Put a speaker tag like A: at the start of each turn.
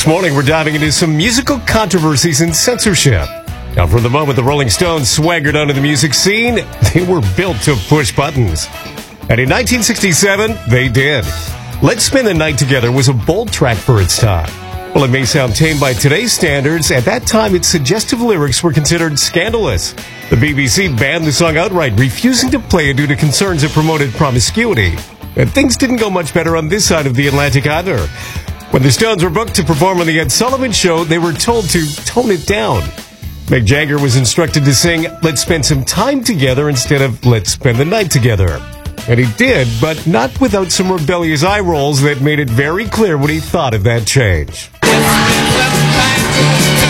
A: This morning, we're diving into some musical controversies and censorship. Now, from the moment the Rolling Stones swaggered onto the music scene, they were built to push buttons. And in 1967, they did. Let's Spend the Night Together was a bold track for its time. Well, it may sound tame by today's standards. At that time, its suggestive lyrics were considered scandalous. The BBC banned the song outright, refusing to play it due to concerns it promoted promiscuity. And things didn't go much better on this side of the Atlantic either. When the Stones were booked to perform on the Ed Sullivan Show, they were told to tone it down. Mick Jagger was instructed to sing "Let's Spend Some Time Together" instead of "Let's Spend the Night Together." And he did, but not without some rebellious eye rolls that made it very clear what he thought of that change.